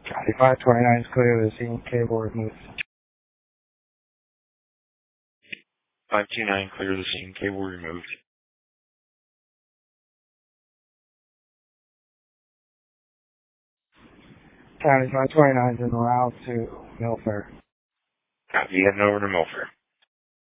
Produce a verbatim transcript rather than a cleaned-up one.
County five twenty-nine is clear of the scene. Cable removed. five two nine, clear of the scene. Cable removed. County five twenty-nine is en route to Milford. Copy, heading over to Milford.